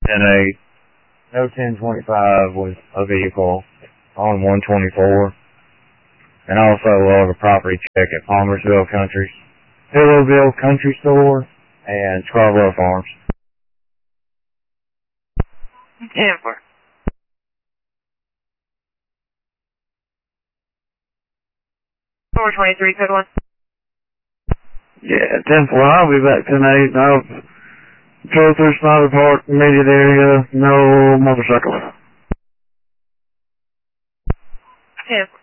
And no 1025 was a vehicle on 124. And also log a property check at Palmersville Hillville Country Store, and Scarborough Farms. 10-4. 423, code 1. Yeah, 10-4. I'll be back tonight. I'll go through Snyder Park, immediate area, no motorcycles. 10-4.